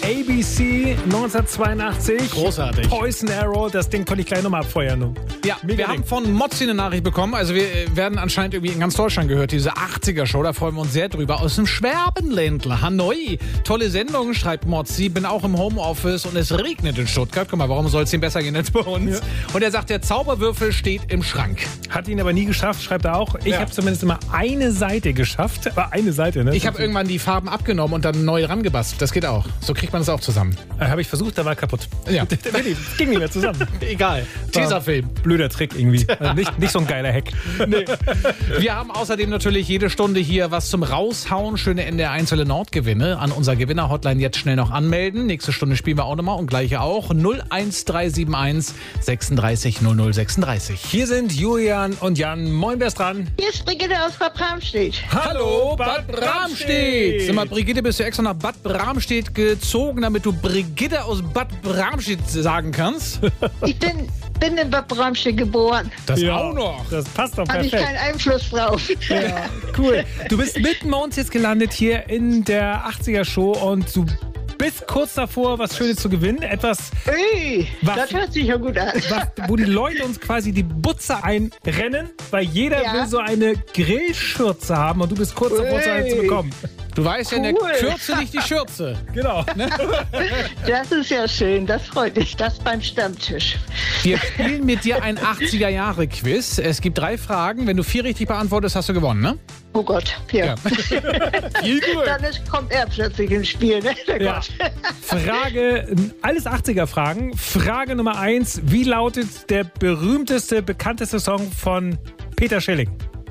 ABC 1982. Großartig. Poison Arrow, das Ding konnte ich gleich nochmal abfeuern. Ja, wir haben von Mozzi eine Nachricht bekommen. Also wir werden anscheinend irgendwie in ganz Deutschland gehört, diese 80er-Show. Da freuen wir uns sehr drüber. Aus dem Schwabenländler, Hanoi. Tolle Sendung, schreibt Mozzi. Bin auch im Homeoffice und es regnet in Stuttgart. Guck mal, warum soll es ihm besser gehen als bei uns? Ja. Und er sagt, der Zauberwürfel steht im Schrank. Hat ihn aber nie geschafft, schreibt er auch. Ich habe zumindest immer eine Seite geschafft. Aber eine Seite, ne? Ich habe irgendwann die Farben abgenommen und dann neu rangebastelt. Das geht auch. So kriegt man es auch zusammen. Habe ich versucht, da war kaputt. Ja. Ging nicht mehr zusammen. Egal. Tesafilm. Blöder Trick irgendwie. Also nicht so ein geiler Hack. Nee. Wir haben außerdem natürlich jede Stunde hier was zum Raushauen. Schöne NDR1 Welle Nord Gewinne. An unserer Gewinner-Hotline jetzt schnell noch anmelden. Nächste Stunde spielen wir auch nochmal und gleiche auch. 01371 36 00 36. Hier sind Julian und Jan. Moin, wer ist dran? Hier ist Brigitte aus Bad Bramstedt. Hallo, Bad Bramstedt. Sag mal, Brigitte, bist du extra nach Bad Bramstedt gezogen, damit du Brigitte aus Bad Bramstedt sagen kannst? Ich bin in Bad Bramstedt geboren. Das auch noch. Das passt doch Habe ich perfekt. keinen Einfluss drauf. Ja, cool. Du bist mitten bei uns jetzt gelandet hier in der 80er-Show und du bist kurz davor, was Schönes zu gewinnen. Etwas, Ui, das hört sich ja gut an. wo die Leute uns quasi die Butze einrennen, weil jeder will so eine Grillschürze haben und du bist kurz davor, so eine zu bekommen. Du weißt ja, in der Kürze liegt die Schürze. Genau. Das ist ja schön, das freut mich. Das beim Stammtisch. Wir spielen mit dir ein 80er-Jahre-Quiz. Es gibt 3 Fragen. Wenn du 4 richtig beantwortest, hast du gewonnen, ne? Oh Gott, ja. Viel Glück. Dann kommt er plötzlich ins Spiel, ne? Der Ja. Gott. Frage, alles 80er-Fragen. Frage Nummer 1. Wie lautet der berühmteste, bekannteste Song von Peter Schilling?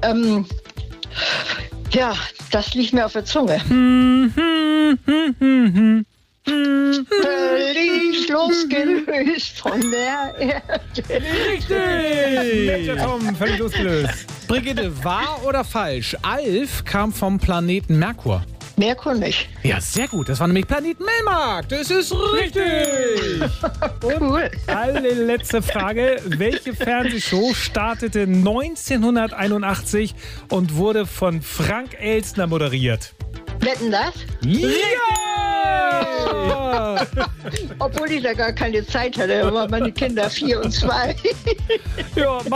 Ja, das liegt mir auf der Zunge. Völlig losgelöst von der Erde. Richtig! Mensch, Tom, völlig losgelöst. Brigitte, wahr oder falsch? Alf kam vom Planeten Merkur. Merkur nicht. Ja, sehr gut. Das war nämlich Planet Melmark. Das ist richtig. Cool. Allerletzte Frage. Welche Fernsehshow startete 1981 und wurde von Frank Elstner moderiert? Wetten das? Ja! Obwohl ich da gar keine Zeit hatte, da waren meine Kinder 4 und 2. Ja,